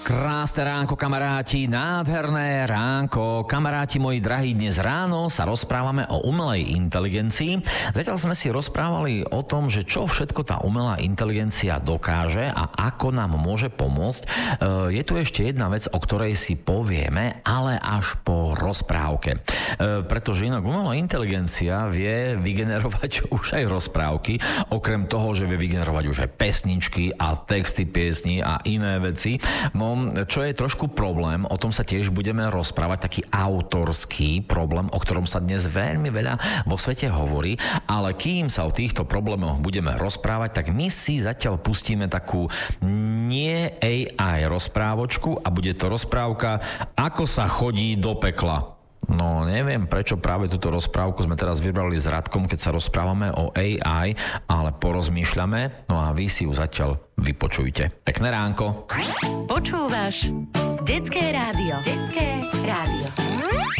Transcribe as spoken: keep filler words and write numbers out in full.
Krásne ránko, kamaráti, nádherné ránko. Kamaráti moji drahí, dnes ráno sa rozprávame o umelej inteligencii. Zatiaľ sme si rozprávali o tom, že čo všetko tá umelá inteligencia dokáže a ako nám môže pomôcť. Je tu ešte jedna vec, o ktorej si povieme, ale až po rozprávke. Pretože inak umelá inteligencia vie vygenerovať už aj rozprávky, okrem toho, že vie vygenerovať už aj pesničky a texty piesní a iné veci. No, čo je trošku problém, o tom sa tiež budeme rozprávať, taký autorský problém, o ktorom sa dnes veľmi veľa vo svete hovorí, ale kým sa o týchto problémoch budeme rozprávať, tak my si zatiaľ pustíme takú nie á í rozprávočku a bude to rozprávka Ako sa chodí do pekla. No, neviem, prečo práve túto rozprávku sme teraz vybrali s Radkom, keď sa rozprávame o á í, ale porozmýšľame, no a vy si ju zatiaľ vypočujte. Pekné ránko. Počúvaš Detské rádio. Detské